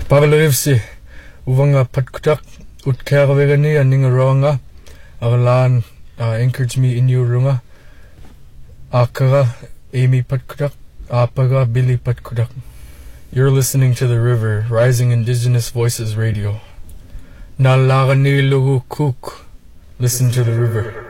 Pagalivsi Uvanga Patkutak Utkaravegani and Ningaronga Avalan anchorage me in Urunga Akara Amy Patkutak Apaga Billy Patkutak. You're listening to The River, Rising Indigenous Voices Radio. Nalagani Lugu Cook. Listen to The River.